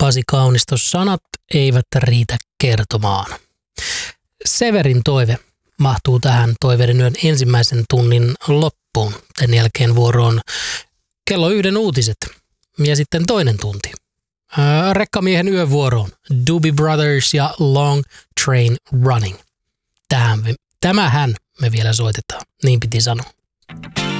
Pasi Kaunisto, sanat eivät riitä kertomaan. Severin toive mahtuu tähän toiveiden yön ensimmäisen tunnin loppuun. Tämän jälkeen vuoroon kello 1 uutiset ja sitten toinen tunti. Rekkamiehen yövuoroon Doobie Brothers ja Long Train Running. Tämähän me vielä soitetaan, niin piti sanoa.